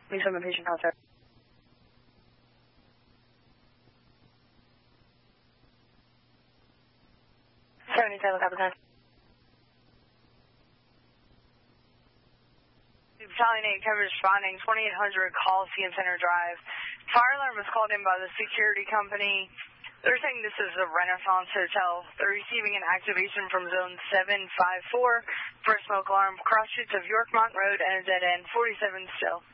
Please have a patient contact. 77, copy 10. Battalion 8 coverage responding, 2800 Coliseum Center Drive. Fire alarm was called in by the security company. They're saying this is the Renaissance Hotel. They're receiving an activation from zone 754 for a smoke alarm. Cross streets of Yorkmont Road and a dead end, 47 still.